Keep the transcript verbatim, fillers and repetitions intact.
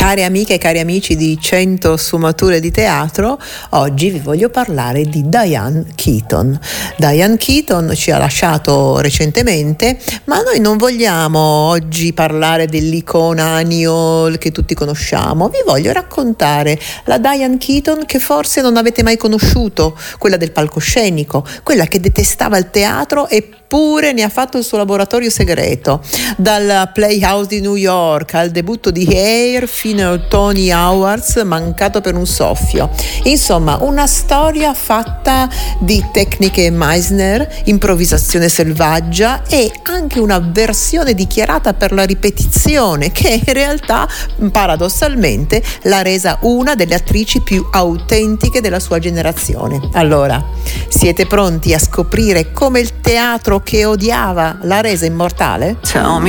Care amiche e cari amici di cento sfumature di teatro, oggi vi voglio parlare di Diane Keaton. Diane Keaton ci ha lasciato recentemente, ma noi non vogliamo oggi parlare dell'icona Annie Hall che tutti conosciamo. Vi voglio raccontare la Diane Keaton che forse non avete mai conosciuto, quella del palcoscenico, quella che detestava il teatro e Eppure ne ha fatto il suo laboratorio segreto, dal Playhouse di New York al debutto di Hair fino ai Tony Awards mancato per un soffio. Insomma, una storia fatta di tecniche Meisner, improvvisazione selvaggia e anche una versione dichiarata per la ripetizione che in realtà paradossalmente l'ha resa una delle attrici più autentiche della sua generazione. Allora, siete pronti a scoprire come il teatro che odiava l'ha resa immortale? Tell me